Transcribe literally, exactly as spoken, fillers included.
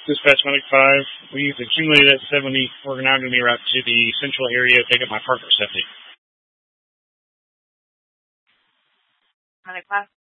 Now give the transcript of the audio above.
Dispatch Medic five, we've accumulated at seventy. We're now going to be routed to the central area to pick up my partner septic. Medic five.